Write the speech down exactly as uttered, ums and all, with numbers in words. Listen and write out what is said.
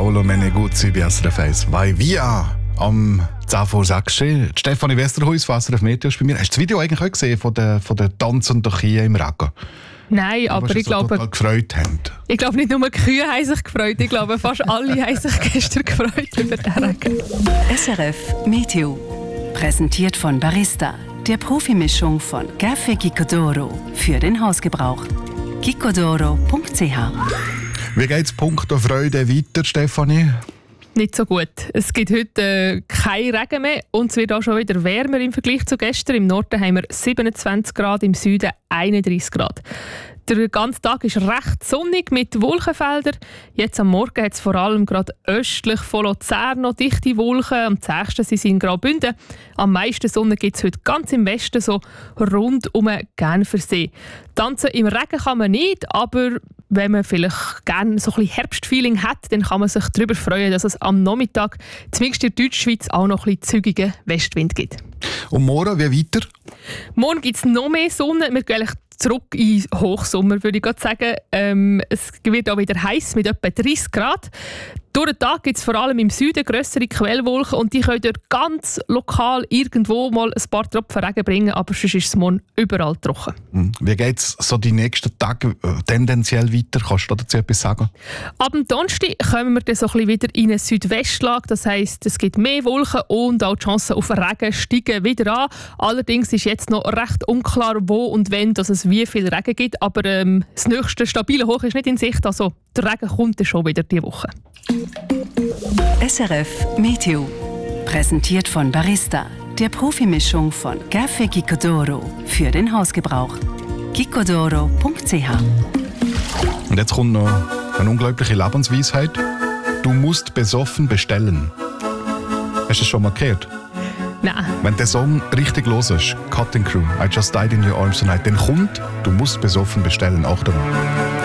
Paolo Meneguzzi bei S R F eins. Vai via! Am zehn vor sechs. Stefanie Westerhuis von S R F Meteo ist bei mir. Hast du das Video eigentlich auch gesehen von den, von den tanzenden Kühen im Regen? Nein, Ja, aber ich so glaube... total gefreut haben. Ich glaube, nicht nur die Kühe haben sich gefreut, ich glaube, fast alle haben sich gestern gefreut über den Regen. S R F Meteo. Präsentiert von Barista, der Profimischung von Café Gicodoro für den Hausgebrauch. gicodoro punkt c h. Wie geht es punkto Freude weiter, Stefanie? Nicht so gut. Es gibt heute äh, keinen Regen mehr und es wird auch schon wieder wärmer im Vergleich zu gestern. Im Norden haben wir siebenundzwanzig Grad, im Süden einunddreißig Grad. Der ganze Tag ist recht sonnig mit Wolkenfeldern. Jetzt am Morgen hat es vor allem gerade östlich von Luzern noch dichte Wolken. Am zähsten sind sie in Graubünden. Am meisten Sonne gibt es heute ganz im Westen, so rund um den Genfersee. Tanzen im Regen kann man nicht, aber wenn man vielleicht gerne so ein bisschen Herbstfeeling hat, dann kann man sich darüber freuen, dass es am Nachmittag, zumindest in der Deutschschweiz, auch noch ein bisschen zügigen Westwind gibt. Und morgen, wie weiter? Morgen gibt es noch mehr Sonne. Wir gehen zurück in den Hochsommer, würde ich gerade sagen. Ähm, es wird auch wieder heiß mit etwa dreißig Grad. Durch den Tag gibt es vor allem im Süden grössere Quellwolken und die können dort ganz lokal irgendwo mal ein paar Tropfen Regen bringen, aber sonst ist es morgen überall trocken. Wie geht es so die nächsten Tage tendenziell weiter? Kannst du dazu etwas sagen? Ab dem Donnerstag kommen wir dann so ein bisschen wieder in eine Südwestlage. Das heisst, es gibt mehr Wolken und auch die Chancen auf Regen steigen wieder an. Allerdings ist jetzt noch recht unklar, wo und wenn dass es wie viel Regen gibt. Aber ähm, das nächste stabile Hoch ist nicht in Sicht. Also der Regen kommt dann schon wieder diese Woche. S R F Meteo. Präsentiert von Barista, der Profimischung von Café Gicodoro für den Hausgebrauch. gicodoro punkt c h. Und jetzt kommt noch eine unglaubliche Lebensweisheit. Du musst besoffen bestellen. Hast du das schon mal gehört? Nein. Wenn der Song richtig los ist, Cutting Crew, I Just Died in Your Arms Tonight, dann kommt, du musst besoffen bestellen. Achtung.